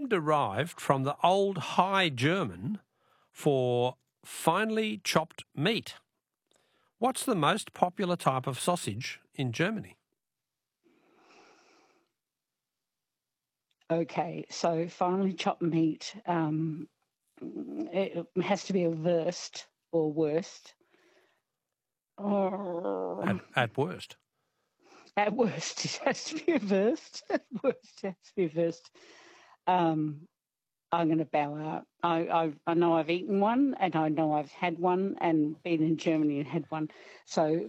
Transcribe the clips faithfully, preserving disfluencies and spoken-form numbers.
name derived from the Old High German for finely chopped meat. What's the most popular type of sausage in Germany? Okay, so finely chopped meat, um, it has to be a wurst or worst. Oh, At, at worst. at worst, it has to be a wurst. At worst, it has to be a wurst. Um, I'm going to bow out. I, I I know I've eaten one, and I know I've had one, and been in Germany and had one. So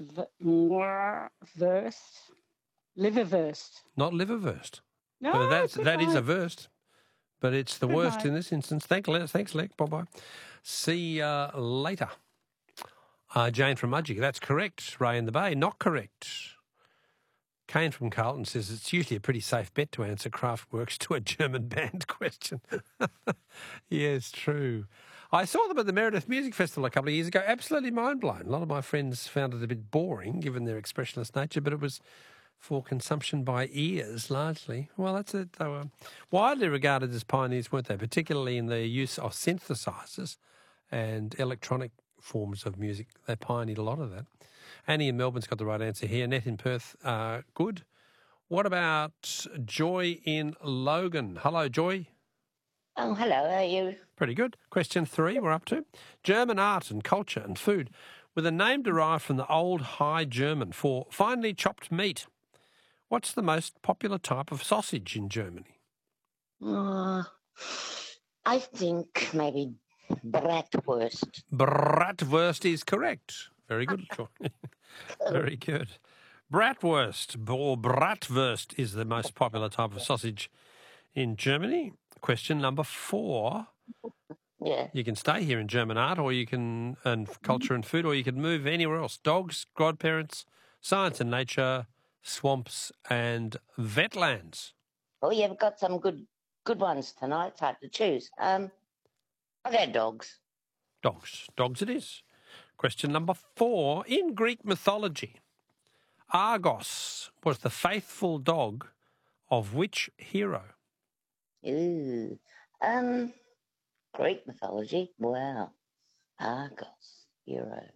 wurst, liverwurst. Not liverwurst. No, But that's, good that is a night. wurst. But it's the Good worst night. in this instance. Thanks, Les. Thanks, Lex. Bye-bye. See you later. Uh, Jane from Mudgee. That's correct. Ray in the Bay. Not correct. Kane from Carlton says it's usually a pretty safe bet to answer Kraftwerk's to a German band question. Yes, true. I saw them at the Meredith Music Festival a couple of years ago. Absolutely mind-blown. A lot of my friends found it a bit boring, given their expressionless nature, but it was for consumption by ears, largely. Well, that's it. They were widely regarded as pioneers, weren't they? Particularly in the use of synthesizers and electronic forms of music. They pioneered a lot of that. Annie in Melbourne's got the right answer here. Net in Perth, uh, good. What about Joy in Logan? Hello, Joy. Oh, hello, how are you? Pretty good. Question three, we're up to. German art and culture and food, with a name derived from the Old High German for finely chopped meat. What's the most popular type of sausage in Germany? Uh, I think maybe bratwurst. Bratwurst is correct. Very good, Joy. Very good. Bratwurst or bratwurst is the most popular type of sausage in Germany. Question number four. Yeah. You can stay here in German art, or you can, and culture and food, or you can move anywhere else. Dogs, godparents, science and nature, swamps and wetlands. Oh, you've got some good good ones tonight. It's hard to choose. Um, I'll go dogs. Dogs. Dogs it is. Question number four. In Greek mythology, Argos was the faithful dog of which hero? Ooh. Um, Greek mythology. Wow. Argos, hero.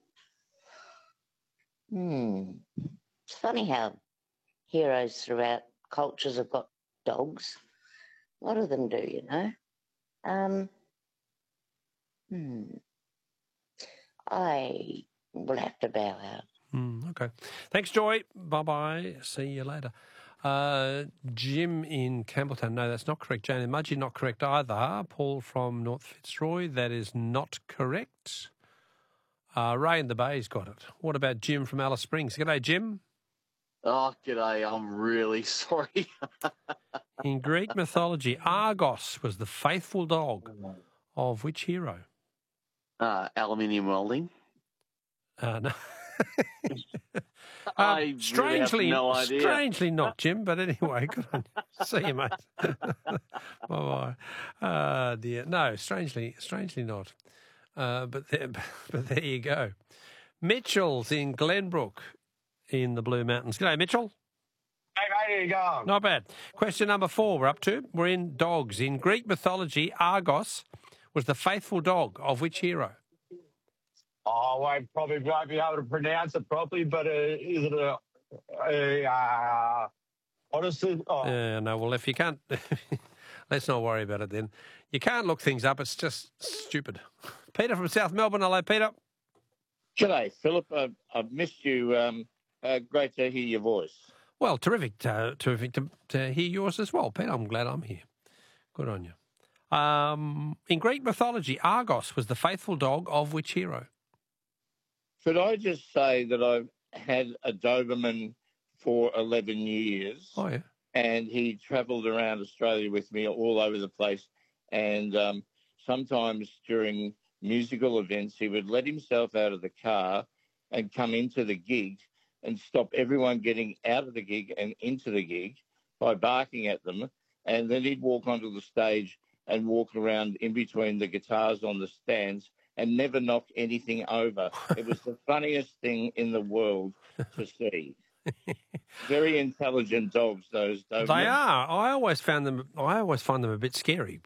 Hmm. It's funny how heroes throughout cultures have got dogs. A lot of them do, you know. Um. Hmm. I will have to bow out. Mm, okay. Thanks, Joy. Bye-bye. See you later. Uh, Jim in Campbelltown. No, that's not correct. Jane in Mudgee, not correct either. Paul from North Fitzroy. That is not correct. Uh, Ray in the Bay's got it. What about Jim from Alice Springs? G'day, Jim. Oh, g'day. I'm really sorry. In Greek mythology, Argos was the faithful dog of which hero? Uh, aluminium welding. Uh, no. I uh, really strangely, have no idea. strangely not, Jim. But anyway, good on you. See you, mate. Bye bye. Uh, dear, no, strangely, strangely not. Uh, but there, but there you go. Mitchell's in Glenbrook, in the Blue Mountains. G'day, Mitchell. Hey, mate, how you going? Not bad. Question number four. We're up to. We're in dogs. In Greek mythology, Argos was the faithful dog of which hero? Oh, I probably won't be able to pronounce it properly, but uh, is it a, a uh, Odyssey? Oh. Yeah, no, well, if you can't, let's not worry about it then. You can't look things up. It's just stupid. Peter from South Melbourne. Hello, Peter. G'day, Philip. I've, I've missed you. Um, uh, great to hear your voice. Well, terrific, to, terrific to, to hear yours as well, Peter. I'm glad I'm here. Good on you. Um, in Greek mythology, Argos was the faithful dog of which hero? Could I just say that I've had a Doberman for eleven years. Oh, yeah. And he travelled around Australia with me all over the place. And um, sometimes during musical events, he would let himself out of the car and come into the gig and stop everyone getting out of the gig and into the gig by barking at them. And then he'd walk onto the stage and walk around in between the guitars on the stands and never knock anything over. It was the funniest thing in the world to see. Very intelligent dogs, those Dobermans. They are. I always found them. I always find them a bit scary